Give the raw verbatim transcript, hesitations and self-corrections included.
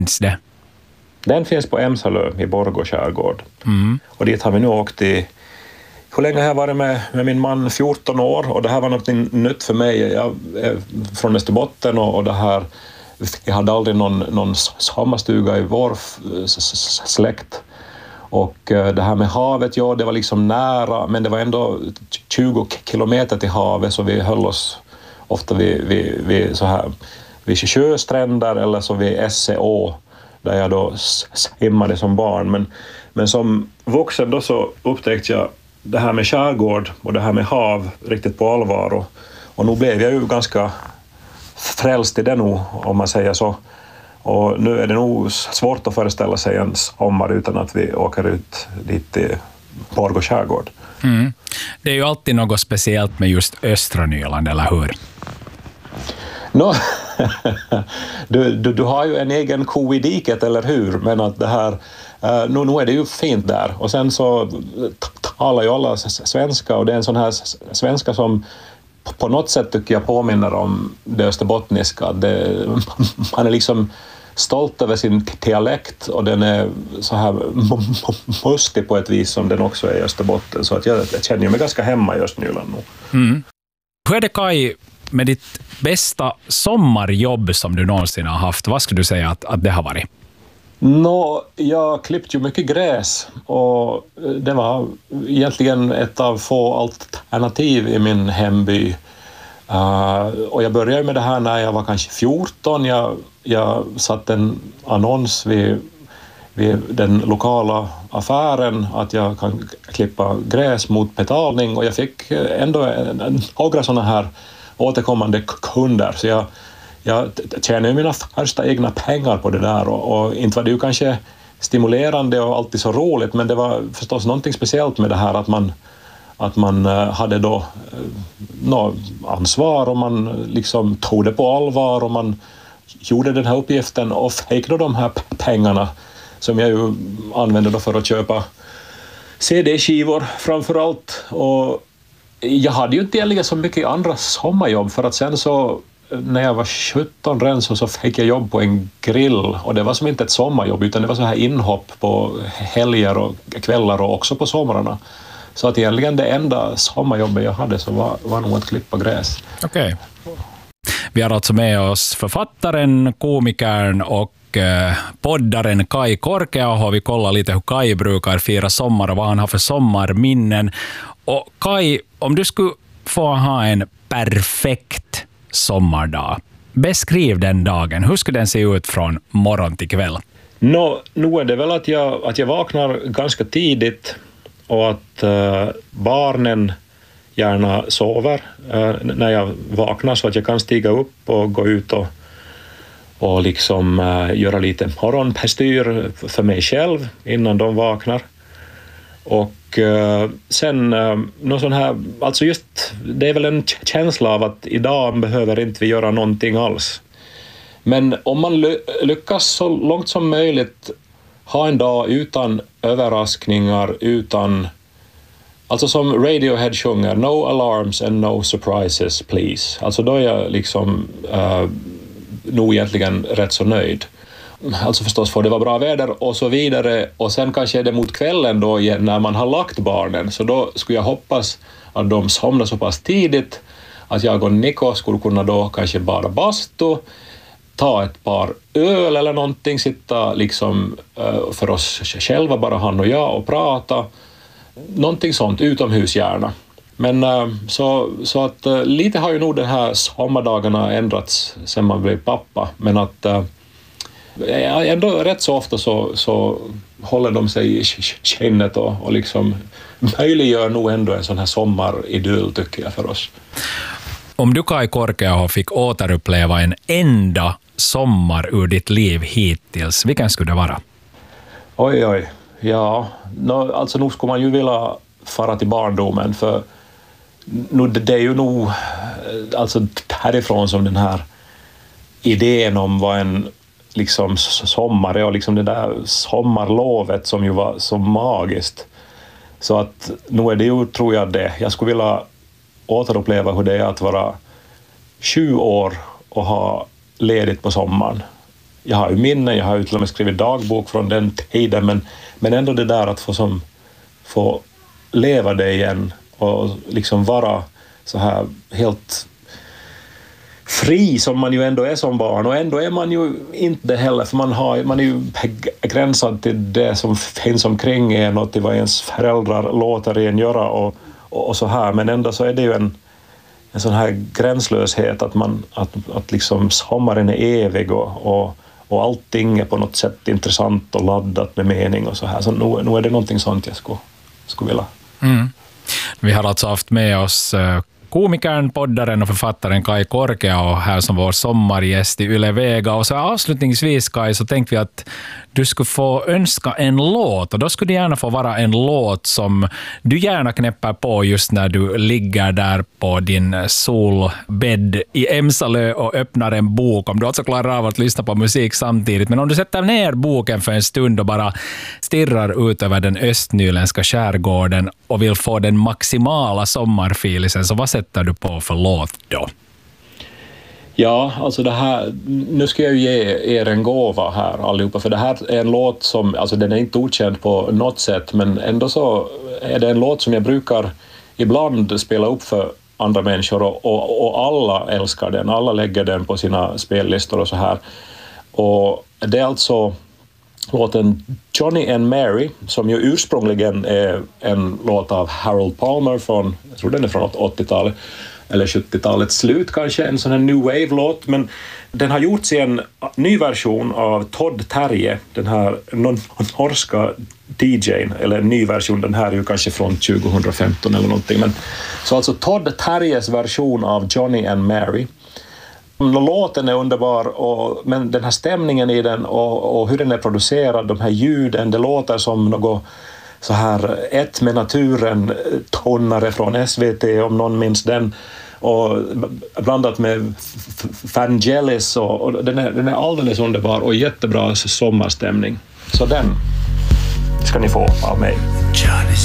finns det? Den finns på Emsalö i Borgå skärgård. Mm. Och dit har vi nu åkt i... Hur länge har jag varit med, med min man? fjorton år. Och det här var något nytt för mig. Jag är från Österbotten och, och det här... Jag hade aldrig någon, någon sommarstuga i vår släkt. Och det här med havet, ja, det var liksom nära, men det var ändå tjugo kilometer till havet, så vi höll oss ofta vid, vid, vid, så här, vid sjöstränder eller så vid Esseå, där jag då simmade som barn. Men, men som vuxen då så upptäckte jag det här med skärgård och det här med hav riktigt på allvar. Och, och nu blev jag ju ganska frälst i det nu, om man säger så. Och nu är det nog svårt att föreställa sig en sommar utan att vi åker ut dit till Borgå skärgård. Mm. Det är ju alltid något speciellt med just östra Nyland, eller hur? No, du, du, du har ju en egen ko i diket, eller hur? Men att det här, uh, nu, nu är det ju fint där. Och sen så talar ju alla svenska, och det är en sån här svenska som på något sätt tycker jag påminner om det österbottniska. Det, man är liksom stolt över sin dialekt, och den är så här mustig på ett vis som den också är i Österbotten. Så att jag, jag känner mig ganska hemma i Östnyland nu. Mm. Hur är det, Kai, med ditt bästa sommarjobb som du någonsin har haft? Vad skulle du säga att, att det har varit? Nå, jag klippte ju mycket gräs, och det var egentligen ett av få alternativ i min hemby. Uh, och jag började med det här när jag var kanske fjorton. Jag, jag satt en annons vid, vid den lokala affären att jag kan klippa gräs mot betalning, och jag fick ändå en, en, några sådana här återkommande kunder. Så jag Jag tjänade mina första egna pengar på det där, och, och inte var det ju kanske stimulerande och alltid så roligt, men det var förstås någonting speciellt med det här att man, att man hade då no, ansvar, och man liksom tog det på allvar, och man gjorde den här uppgiften och fick då de här pengarna som jag ju använde då för att köpa C D-skivor framför allt. Och jag hade ju inte egentligen så mycket andra sommarjobb, för att sen så när jag var sjutton redan så, så fick jag jobb på en grill, och det var som inte ett sommarjobb utan det var så här inhopp på helger och kvällar och också på somrarna. Så att egentligen det enda sommarjobbet jag hade så var, var nog att klippa gräs. Okej. Okay. Vi har alltså med oss författaren, komikern och eh, poddaren Kai Korkeaho. Vi kollar lite hur Kai brukar fira sommar och vad han har för sommarminnen. Och Kai, om du skulle få ha en perfekt sommardag, beskriv den dagen. Hur skulle den se ut från morgon till kväll? Nå, nu är det väl att jag, att jag vaknar ganska tidigt, och att uh, barnen gärna sover uh, när jag vaknar, så att jag kan stiga upp och gå ut och, och liksom uh, göra lite morgonbestyr för mig själv innan de vaknar. Och uh, sen uh, någon sån här, alltså just det är väl en känsla av att idag behöver inte vi göra någonting alls. Men om man ly- lyckas så långt som möjligt ha en dag utan överraskningar, utan, alltså som Radiohead sjunger, no alarms and no surprises please. Alltså då är jag liksom uh, nog egentligen rätt så nöjd. Alltså förstås får det vara bra väder och så vidare, och sen kanske är det mot kvällen då igen när man har lagt barnen, så då skulle jag hoppas att de somnar så pass tidigt att jag och Niko skulle kunna då kanske bara bastu, ta ett par öl eller någonting, sitta liksom uh, för oss själva, bara han och jag, och prata. Någonting sånt, utomhus gärna. Men uh, så, så att uh, lite har ju nog den här sommardagarna ändrats sen man blev pappa, men att uh, ändå rätt så ofta så, så håller de sig i skinnet och, och liksom möjliggör nog ändå en sån här sommaridyll, tycker jag, för oss. Om du, Kai Korkeaho, fick återuppleva en enda sommar ur ditt liv hittills, vilken skulle det vara? Oj, oj. Ja, no, alltså nu skulle man ju vilja fara till barndomen, för nu, det är ju nog alltså härifrån som den här idén om vad en liksom sommar är, och liksom det där sommarlovet som ju var så magiskt. Så att nu är det ju, tror jag, det. Jag skulle vilja återuppleva hur det är att vara sju år och ha ledigt på sommaren. jag har ju minnen, jag har ju till och med skrivit dagbok från den tiden, men, men ändå det där att få, som, få leva det igen och liksom vara så här helt fri som man ju ändå är som barn, och ändå är man ju inte det heller, för man, har, man är ju begränsad till det som finns omkring en och till vad ens föräldrar låter en göra och, och, och så här, men ändå så är det ju en, en sån här gränslöshet att, man, att, att liksom sommaren är evig och, och, och allting är på något sätt intressant och laddat med mening och så här, så nu, nu är det någonting sånt jag skulle, skulle vilja. Mm. Vi har alltså haft med oss komikern, poddaren och författaren Kai Korkeaho här som vår sommargäst i Yle Vega. Och så avslutningsvis, Kai, så tänkte vi att du skulle få önska en låt, och då skulle det gärna få vara en låt som du gärna knäpper på just när du ligger där på din solbädd i Emsalö och öppnar en bok. Om du alltså klarar av att lyssna på musik samtidigt, men om du sätter ner boken för en stund och bara stirrar ut över den östnyländska skärgården och vill få den maximala sommarfilisen, så vad sätter du på för låt då? Ja, alltså det här, nu ska jag ju ge er en gåva här allihopa, för det här är en låt som, alltså den är inte okänd på något sätt, men ändå så är det en låt som jag brukar ibland spela upp för andra människor, och, och, och alla älskar den, alla lägger den på sina spellistor och så här. Och det är alltså låten Johnny and Mary, som ju ursprungligen är en låt av Harold Palmer från, jag tror den är från åttiotalet, eller sjuttiotalets slut kanske, en sån här new wave-låt, men den har gjorts i en ny version av Todd Terje, den här norska D J:n, eller en ny version, den här är ju kanske från tjugohundrafemton eller någonting, men så alltså Todd Terjes version av Johnny and Mary. Låten är underbar, och, men den här stämningen i den och, och hur den är producerad, de här ljuden, det låter som något så här ett med naturen tonare från S V T, om någon minns den, och blandat med Vangelis, och, och den, är, den är alldeles underbar och jättebra sommarstämning. Så den ska ni få av mig.